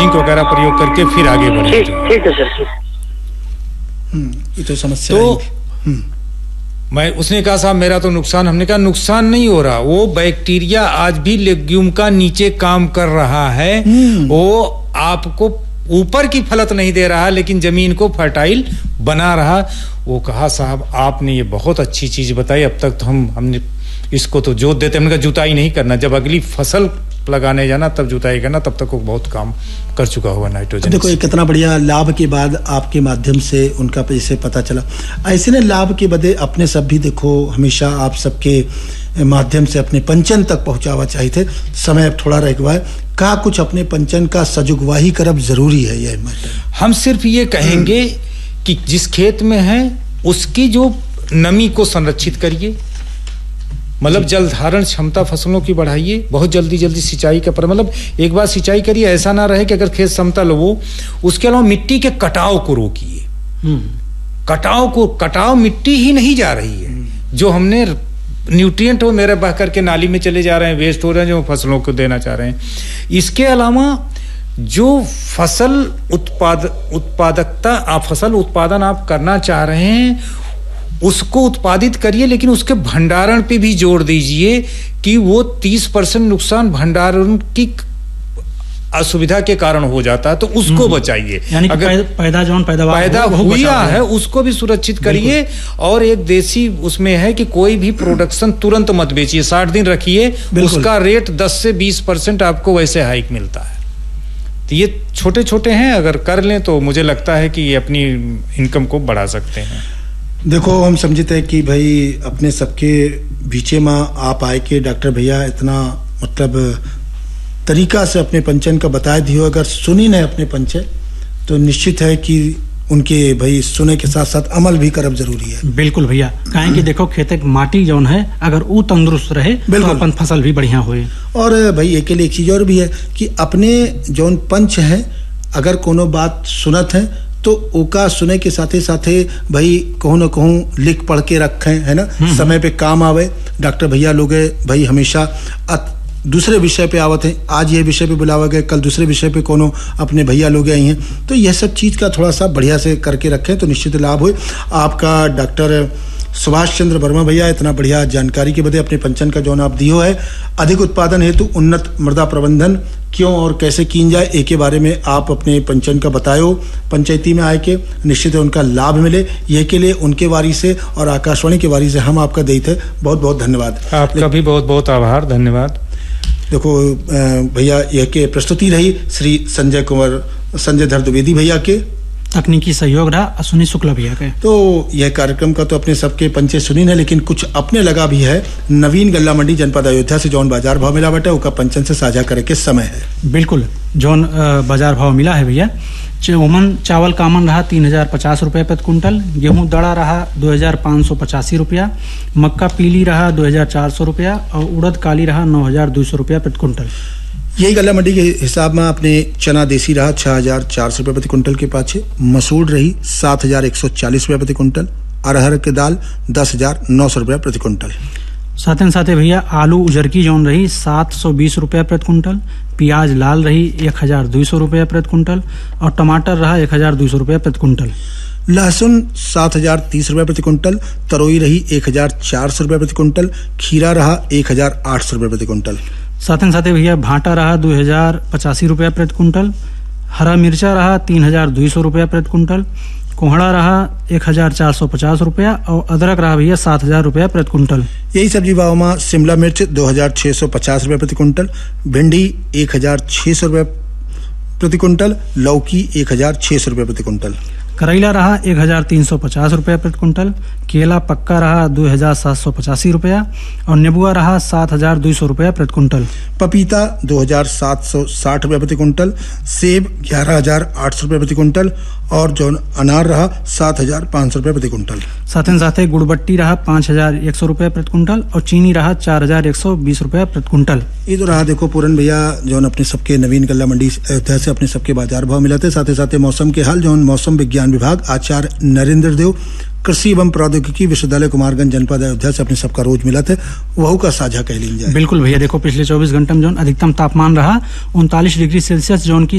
Zinc वगैरह प्रयोग करके फिर आगे बढ़े। ठीक है सर। ये तो समस्या तो मैं उसने कहा साहब मेरा तो नुकसान, हमने कहा नुकसान नहीं हो रहा, वो बैक्टीरिया आज भी लेग्यूम का नीचे काम कर रहा है, वो आपको ऊपर की फलत नहीं दे रहा लेकिन जमीन को फर्टाइल बना रहा। वो कहा साहब आपने ये बहुत अच्छी चीज बताई, अब तक तो हमने इसको तो जोत देते, हमने कहा जुताई नहीं करना, जब अगली फसल लगाने जाना तब जुताई करना, तब तक वो बहुत काम कर चुका हुआ नाइट्रोजन। देखो ये कितना बढ़िया लाभ के बाद आपके माध्यम से उनका पैसे पता चला। ऐसे ने लाभ के बदे अपने सब भी देखो हमेशा आप सबके माध्यम से अपने पंचन तक पहुंचावा चाहिए थे। समय अब थोड़ा रह गया है, का कुछ अपने पंचन का सजुगवाही करब जरूरी है। ये हम सिर्फ ये कहेंगे कि जिस खेत में है उसकी जो नमी को संरक्षित करिए, मतलब जल धारण क्षमता फसलों की बढ़ाइए, बहुत जल्दी सिंचाई का मतलब एक बार सिंचाई करिए, ऐसा ना रहे कि अगर खेत समतल हो। उसके अलावा मिट्टी के कटाव को रोकिए। कटाव मिट्टी ही नहीं जा रही है, जो हमने न्यूट्रिएंट वो मेरे बह करके नाली में चले जा रहे हैं, वेस्ट हो रहे हैं, जो फसलों को देना चाह रहे हैं। इसके अलावा जो फसल उत्पादकता आप फसल उत्पादन आप करना चाह रहे हैं उसको उत्पादित करिए, लेकिन उसके भंडारण पे भी जोर दीजिए कि वो 30% नुकसान भंडारण की असुविधा के कारण हो जाता है, तो उसको बचाइए। यानी अगर पैदा हुआ है उसको भी सुरक्षित करिए। और एक देसी उसमें है कि कोई भी प्रोडक्शन तुरंत मत बेचिए, 60 दिन रखिए, उसका रेट 10 से 20% आपको वैसे हाइक मिलता है। तो ये छोटे छोटे हैं, अगर कर लें तो मुझे लगता है कि ये अपनी इनकम को बढ़ा सकते हैं। देखो हम समझते हैं कि भाई अपने सबके बीचे में आप आए के डॉक्टर भैया इतना मतलब तरीका से अपने पंचन का बता दियो, अगर सुनी नहीं अपने पंचे तो निश्चित है कि उनके भाई सुने के साथ साथ अमल भी करब जरूरी है। बिल्कुल भैया, काहे कि देखो खेत की माटी जौन है अगर वो तंदुरुस्त रहे तो अपन फसल भी बढ़िया हुए। और भाई एक लिए एक चीज और भी है कि अपने जौन पंच है अगर कोनो बात सुनत है तो ओका सुने के साथे साथे भाई कहूँ न कहूँ लिख पढ़ के रखें, है ना, समय पे काम आवे। डॉक्टर भैया लोग भाई हमेशा दूसरे विषय पे आवत हैं, आज ये विषय पे बुलावा गए, कल दूसरे विषय पे कोनो अपने भैया लोग आई हैं, तो यह सब चीज का थोड़ा सा बढ़िया से करके रखें तो निश्चित लाभ हो। आपका डॉक्टर सुभाष चंद्र वर्मा भैया इतना बढ़िया जानकारी के बदे अपने पंचन का जो आप दियो है, अधिक उत्पादन हेतु उन्नत मृदा प्रबंधन क्यों और कैसे की जाए एक के बारे में आप अपने पंचन का बतायो, पंचायती में आए के निश्चित है उनका लाभ मिले, ये के लिए उनके वारी से और आकाशवाणी के वारी से हम आपका देते बहुत बहुत धन्यवाद। आपका भी बहुत बहुत आभार, धन्यवाद। देखो भैया यह के प्रस्तुति रही श्री संजय धर द्विवेदी भैया के, तकनीकी सहयोग रहा अश्विनी शुक्ला भैया के। तो यह कार्यक्रम का तो अपने सबके पंचे सुनी है, लेकिन कुछ अपने लगा भी है। नवीन गल्ला मंडी जनपद अयोध्या से जौन बाजार भाव मिला बटा उसका पंचन से साझा करे के समय है। बिल्कुल, जौन बाजार भाव मिला है भैया, ओमन चावल कामन रहा 3050 रुपये प्रति कुंटल, गेहूं दड़ा रहा 2585 रुपया, मक्का पीली रहा 2400 रुपया और उड़द काली रहा 9200 रुपया प्रति कुंटल। यही गल्ला मंडी के हिसाब में अपने चना देसी रहा 6400 रुपये प्रति कुंटल के पाछे, मसूर रही 7140 रुपये प्रति कुंटल, अरहर के दाल 10,900 रुपये प्रति कुंटल। साथे भैया आलू उजरकी जौन रही 720 रुपया प्रति कुंटल, प्याज लाल रही 1200 रुपया प्रति कुंटल और टमाटर रहा 1200 रुपया प्रति कुंटल। लहसुन 7030 रुपये प्रति कुंटल, तरोई रही 1400 रुपये प्रति कुंटल, खीरा रहा 1800 रुपये प्रति कुंटल। साथे भैया भाटा रहा 2085 रुपया प्रति कुंटल, हरा मिर्चा रहा 3200 रुपया प्रति कुंटल, कोहड़ा रहा 1450 रुपया और अदरक रहा भैया 7000 रुपया प्रति कुंटल। यही सब्जी भाव में शिमला मिर्च 2650 रुपये प्रति कुंटल, भिंडी 1600 रुपये प्रति कुंटल, लौकी 1600 रुपये प्रति कुंटल, करेला रहा 1350 रुपया प्रति कुंटल, केला पक्का रहा 2785 रुपया और नेबुआ रहा 7200 रुपया प्रति कुंटल, पपीता 2760 रुपया प्रति कुंटल, सेब 11800 रुपये प्रति कुंटल और जो अनार रहा 7500 रुपये प्रति कुंटल। साथे गुड़बट्टी रहा 5100 रुपया प्रति कुंटल और चीनी रहा 4120 रुपया प्रति कुंटल। ये तो रहा देखो पूरन भैया जो अपने सबके नवीन गल्ला मंडी अयोध्या से अपने सबके बाजार भाव मिलाते, साथ मौसम के हाल जो मौसम विज्ञान विभाग आचार्य नरेंद्र देव कृषि एवं प्रौद्योगिकी विश्वविद्यालय कुमारगंज जनपद अयोध्या से अपने सबका रोज मिला थे वह का साझा कह लीजिए। बिल्कुल भैया, देखो पिछले 24 घंटे में जो अधिकतम तापमान रहा 39 डिग्री सेल्सियस, जो